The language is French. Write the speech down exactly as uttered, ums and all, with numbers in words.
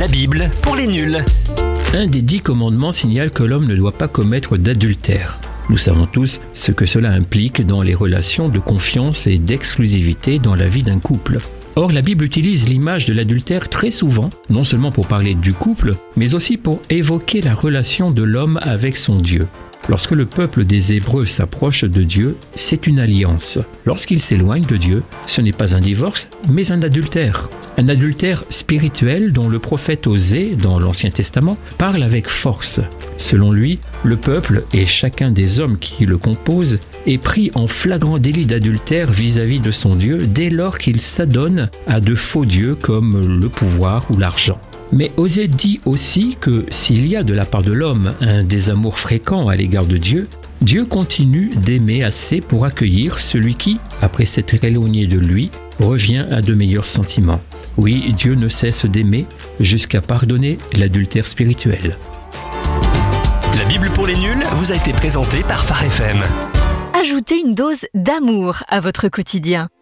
La Bible pour les nuls. Un des dix commandements signale que l'homme ne doit pas commettre d'adultère. Nous savons tous ce que cela implique dans les relations de confiance et d'exclusivité dans la vie d'un couple. Or, la Bible utilise l'image de l'adultère très souvent, non seulement pour parler du couple, mais aussi pour évoquer la relation de l'homme avec son Dieu. Lorsque le peuple des Hébreux s'approche de Dieu, c'est une alliance. Lorsqu'il s'éloigne de Dieu, ce n'est pas un divorce, mais un adultère. Un adultère spirituel dont le prophète Osée, dans l'Ancien Testament, parle avec force. Selon lui, le peuple et chacun des hommes qui le composent est pris en flagrant délit d'adultère vis-à-vis de son Dieu dès lors qu'il s'adonne à de faux dieux comme le pouvoir ou l'argent. Mais Osée dit aussi que s'il y a de la part de l'homme un désamour fréquent à l'égard de Dieu, Dieu continue d'aimer assez pour accueillir celui qui, après s'être éloigné de lui, revient à de meilleurs sentiments. Oui, Dieu ne cesse d'aimer jusqu'à pardonner l'adultère spirituel. La Bible pour les nuls vous a été présentée par Phare F M. Ajoutez une dose d'amour à votre quotidien.